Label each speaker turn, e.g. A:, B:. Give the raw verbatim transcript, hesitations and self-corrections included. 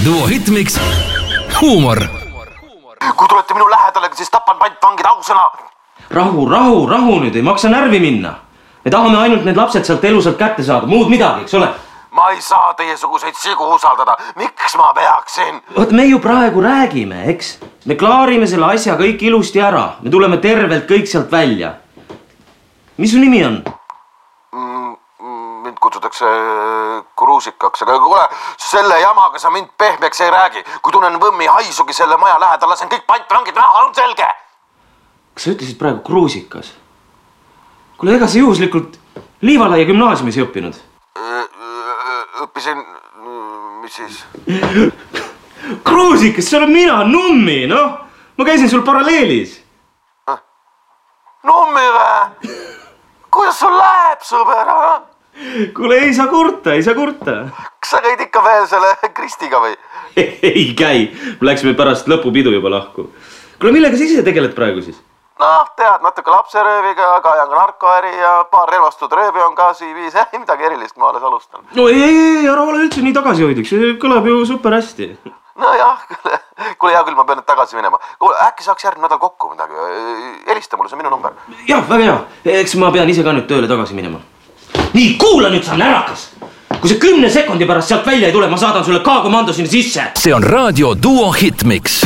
A: Duo Hitmix huumor.
B: Kui tulete minu lähedale, siis tapan pantvangid ausõna.
C: Rahu, rahu, rahu nüüd, ei maksa närvi minna. Me tahame ainult need lapsed sealt elusalt kätte saada, muud midagi, eks ole?
B: Ma ei saa teiesuguseid sigu usaldada. Miks ma peaksin?
C: Oot, me ju praegu räägime, eks? Me klaarime selle asja kõik ilusti ära. Me tuleme tervelt kõik sealt välja. Mis su nimi on?
B: Mind kutsutakse Kruusikaks, aga kuule, selle jamaga sa mind pehmeks ei räägi. Kui tunnen võmmi haisugi selle maja lähedal, lasen kõik pantvangid maha, on selge.
C: Kas sa ütlesid praegu Kruusikas? Kuule, ega sa juhuslikult Liivalaia gümnaasiumis ei õppinud?
B: Õppisin, mis siis?
C: Kruusikas, see olen mina, Nummi, noh. Ma käisin sul paralleelis.
B: Nummi vä? Kuidas sul läheb, sõber, ha?
C: Kuule, ei saa kurta, ei saa kurta.
B: Kas sa käid ikka veel selle Kristiga või?
C: Ei käi, läksime pärast lõpupidu juba lahku. Kuule, millega sa ise tegeled praegu siis?
B: Noh, tead, natuke lapserööviga, aga ajan ka narkoäri ja paar relvastud röövi on ka siiviis. Ei midagi erilist, ma alles alustan.
C: No ei, ei, ei, ära ole üldse nii tagasihoidlik, see kõlab ju super hästi.
B: No jah, kuule, kuule hea küll, ma pean nüüd tagasi minema. Kuule, äkki saaks järgmine nädal kokku midagi? Helista mulle, see on minu number.
C: Jah, väga hea. Eks ma pean ise ka nüüd tööle tagasi minema. Nii, kuula nüüd, sa närakas! Kui see kümne sekundi pärast sealt välja ei tule, ma saadan sulle K-komando sinna sisse.
A: See on Raadio Duo Hitmix.